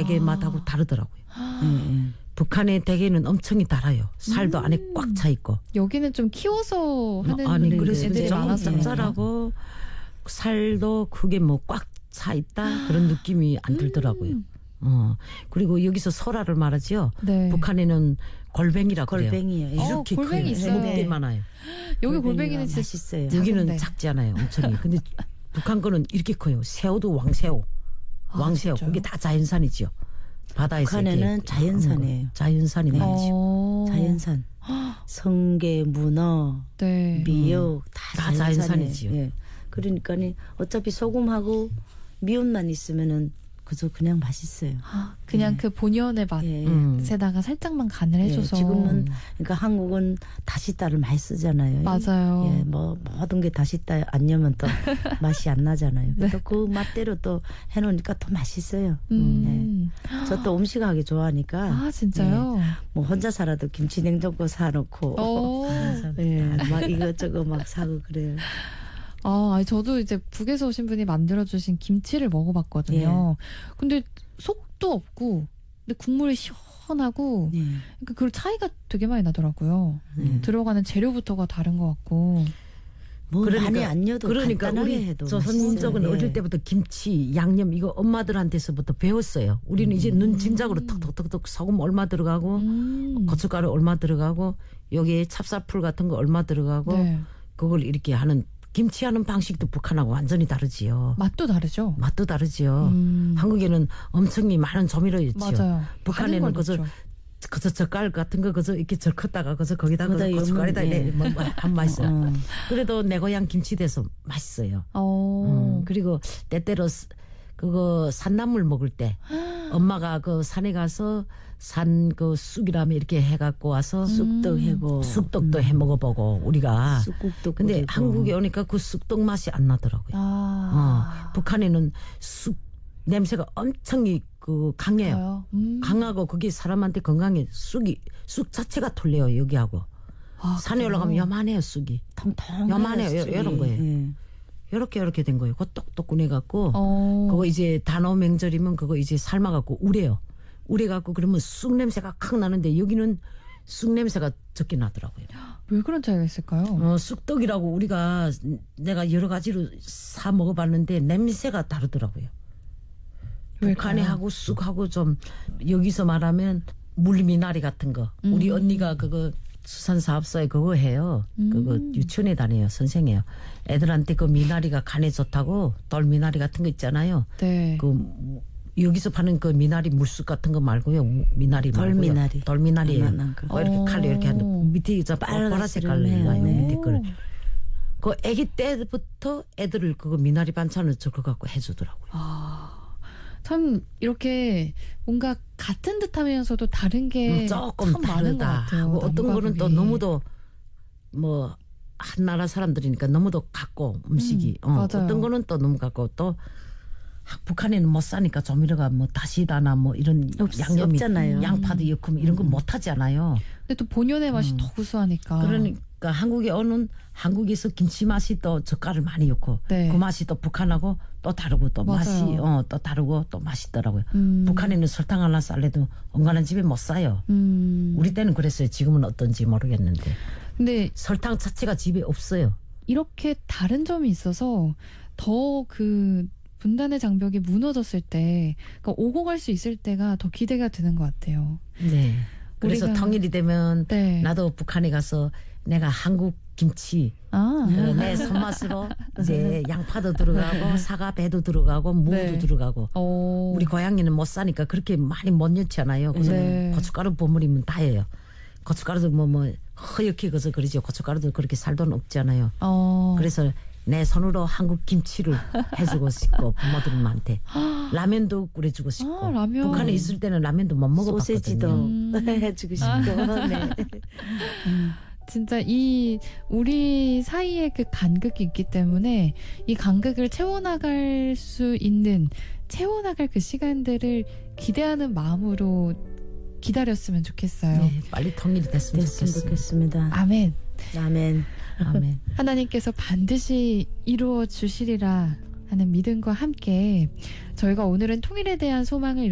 대게맛하고 다르더라고요. 북한의 대게는 엄청 달아요. 살도 안에 꽉 차 있고. 여기는 좀 키워서 하는 아니 그래서 애들이 조금 많아서 짭짤하고 살도 크게 뭐 꽉 차 있다 그런 느낌이 안 들더라고요. 그리고 여기서 소라를 말하지요. 네. 북한에는 골뱅이라고 그래요. 골뱅이요. 이렇게 골뱅이 커요. 있어요. 꽤 많아요. 여기 골뱅이는 진짜 맛있어요. 여기는 작은데. 작지 않아요. 엄청. 근데 북한 거는 이렇게 커요. 새우도 왕새우. 왕새우. 진짜요? 그게 다 자연산이지요. 바다에서 북한에는 이렇게 자연산이에요. 자연산이 많지요. 자연산. 성게, 문어, 네. 미역 다 자연산이지요. 예. 그러니까 어차피 소금하고 미온만 있으면은 그냥 맛있어요. 그냥 그 본연의 예. 맛에다가 살짝만 간을 해줘서. 지금은 그러니까 한국은 다시다를 많이 쓰잖아요. 맞아요. 예, 뭐 모든 게 다시다 안 넣으면 또 맛이 안 나잖아요. 네. 또 그 맛대로 또 해놓으니까 더 맛있어요. 저 또 음식하기 좋아하니까. 아 진짜요? 예, 뭐 혼자 살아도 김치 냉장고 사놓고. 오. 예, 막 이것저것 막 사고 그래요. 아니, 저도 이제 북에서 오신 분이 만들어주신 김치를 먹어봤거든요. 근데 속도 없고, 근데 국물이 시원하고, 예. 그러니까 그 차이가 되게 많이 나더라고요. 들어가는 재료부터가 다른 것 같고. 뭐 많이 안 넣어도 간단하게 우리 해도 조선민족은 맛있어요. 어릴 때부터 김치, 양념 이거 엄마들한테서부터 배웠어요. 우리는 이제 눈 짐작으로 톡톡톡톡 소금 얼마 들어가고 고춧가루 얼마 들어가고 여기에 찹쌀풀 같은 거 얼마 들어가고 네. 그걸 이렇게 하는 김치하는 방식도 북한하고 완전히 다르지요. 맛도 다르죠? 맛도 다르지요. 한국에는 엄청히 많은 조미료였지요. 맞아요. 북한에는 그저 젓갈 같은 거 그저 이렇게 절컸다가 그저 거기다가 고춧가루에다 이래 한 맛있어요. 그래도 내 고향 김치 돼서 맛있어요. 그리고 때때로 그거 산나물 먹을 때 엄마가 그 산에 가서 산 그 쑥이라면 이렇게 해갖고 와서 쑥떡 해고 쑥떡도 해 먹어보고 우리가 쑥국도 근데 끓이고. 한국에 오니까 그 쑥떡 맛이 안 나더라고요. 북한에는 쑥 냄새가 엄청 그 강해요. 강하고 그게 사람한테 건강에 쑥 자체가 털려요 여기하고. 산에 올라가면 요만해요 쑥이. 통통 요만해요 이런 거예요. 예. 요렇게 된 거예요. 그거 똑똑 꺼내갖고 그거 이제 단오 명절이면 그거 이제 삶아갖고 우려요. 우려갖고 그러면 쑥 냄새가 칵 나는데 여기는 쑥 냄새가 적게 나더라고요. 왜 그런 차이가 있을까요? 쑥떡이라고 우리가 내가 여러 가지로 사 먹어봤는데 냄새가 다르더라고요. 북한에 하고 쑥하고 좀 여기서 말하면 물미나리 같은 거. 우리 언니가 그거 수산사업소에 그거 해요. 그거 유치원에 다녀요. 선생이에요. 애들한테 그 미나리가 간에 좋다고 돌미나리 같은 거 있잖아요. 네. 그 여기서 파는 그 미나리 물쑥 같은 거 말고요. 미나리 말고요. 돌미나리예요. 이렇게 칼로 이렇게 하는데 밑에 저 보라색 깔려요. 밑에 걸. 그 아기 때부터 애들을 그거 미나리 반찬을 저거 갖고 해주더라고요. 참 이렇게 뭔가 같은 듯하면서도 다른 게 조금 참 많은 것 다르다. 같아요. 하고 어떤 거는 또 너무도 뭐 한 나라 사람들이니까 너무도 같고 음식이 어떤 거는 또 너무 같고 또 북한에는 못 사니까 조미료가 뭐 다시다나 뭐 이런 양념이 없잖아요. 양파도 넣고 이런 거 못 하잖아요. 근데 또 본연의 맛이 더 구수하니까. 그러니까 한국에 오는 한국에서 김치 맛이 또 젓갈을 많이 넣고 네. 그 맛이 또 북한하고 또 다르고 또 맞아요. 맛이 또 다르고 또 맛있더라고요. 북한에는 설탕 하나 쌀래도 엉간한 집에 못 사요. 우리 때는 그랬어요. 지금은 어떤지 모르겠는데. 근데 설탕 자체가 집에 없어요. 이렇게 다른 점이 있어서 더 그 분단의 장벽이 무너졌을 때, 그러니까 오고 갈 수 있을 때가 더 기대가 되는 것 같아요. 네. 그래서 통일이 되면 네. 나도 북한에 가서 내가 한국 김치 내 손맛으로 이제 양파도 들어가고 사과 배도 들어가고 무도 네. 들어가고 우리 고향에는 못 사니까 그렇게 많이 못 넣잖아요. 그래서 네. 고춧가루 버무리면 다예요. 고춧가루도 뭐 허옇게 그래서 그러죠. 고춧가루도 그렇게 살 돈 없잖아요. 그래서 내 손으로 한국 김치를 해주고 싶고 부모들한테 라면도 끓여주고 싶고 라면. 북한에 있을 때는 라면도 못 먹어봤거든요. 소세지도 해주고 싶고. 네. 진짜 이 우리 사이에 그 간극이 있기 때문에 이 간극을 채워나갈 그 시간들을 기대하는 마음으로 기다렸으면 좋겠어요. 네, 빨리 통일이 됐으면 좋겠습니다. 아멘. 아멘. 아멘. 하나님께서 반드시 이루어 주시리라 하는 믿음과 함께 저희가 오늘은 통일에 대한 소망을